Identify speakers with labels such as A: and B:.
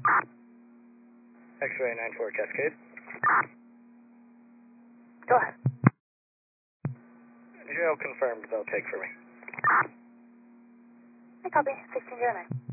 A: X-ray 94 Cascade.
B: Go ahead.
A: Juno confirmed they'll take for me.
B: I copy. 1609.